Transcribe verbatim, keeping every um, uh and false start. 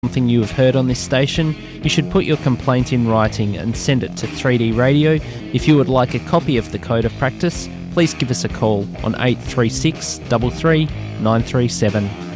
something you have heard on this station, you should put your complaint in writing and send it to three D Radio. If you would like a copy of the Code of Practice, please give us a call on eight three six, three three, nine three seven.